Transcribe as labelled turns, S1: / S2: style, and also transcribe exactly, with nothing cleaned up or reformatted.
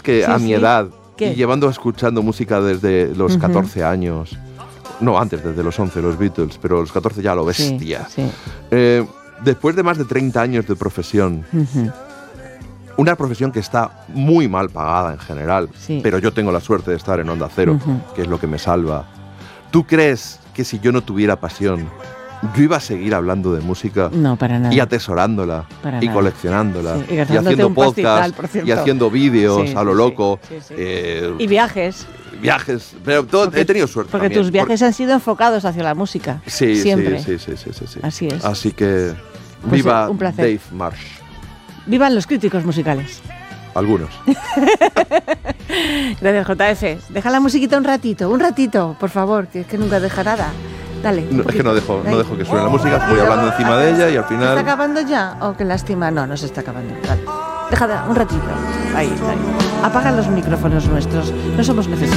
S1: que
S2: Sí,
S1: a mi
S2: sí.
S1: edad,
S2: ¿Qué?
S1: y llevando escuchando música desde los
S2: Ujú.
S1: catorce años, no, antes, desde los once, los Beatles, pero los catorce ya lo
S2: Sí,
S1: bestia.
S2: sí.
S1: Eh, después de más de treinta años de profesión,
S2: Ujú.
S1: una profesión que está muy mal pagada en general,
S2: Sí.
S1: pero yo tengo la suerte de estar en Onda Cero,
S2: Ujú.
S1: que es lo que me salva. ¿Tú crees que si yo no tuviera pasión, yo iba a seguir hablando de música
S2: No, para nada.
S1: y atesorándola
S2: Para
S1: y
S2: nada.
S1: coleccionándola
S2: Sí, y
S1: y
S2: gastándote
S1: haciendo
S2: un pastizal,
S1: podcasts
S2: por cierto.
S1: y haciendo vídeos
S2: Sí,
S1: a lo
S2: sí,
S1: loco?
S2: sí, sí, sí.
S1: eh,
S2: Y viajes.
S1: viajes, pero todo,
S2: Porque-
S1: he tenido suerte
S2: Porque
S1: también,
S2: tus viajes han sido enfocados hacia la música.
S1: por- sí,
S2: Siempre.
S1: sí, sí, sí, sí, sí.
S2: Así es.
S1: Así que
S2: Pues,
S1: viva
S2: eh, un placer.
S1: Dave Marsh.
S2: Vivan los críticos musicales.
S1: Algunos.
S2: Gracias, J F. Deja la musiquita un ratito, un ratito, por favor, que es que nunca deja nada. Dale. un
S1: No, es que no
S2: poquito.
S1: dejo, no
S2: Ahí.
S1: dejo que suene la música,
S2: Y
S1: voy
S2: luego,
S1: hablando encima de ella y al
S2: ¿Se está
S1: final...
S2: acabando ya? Oh, qué lástima. No, no se está acabando. Dale. Deja de- un ratito. Ahí, ahí. Apaga los micrófonos nuestros. No somos necesarios.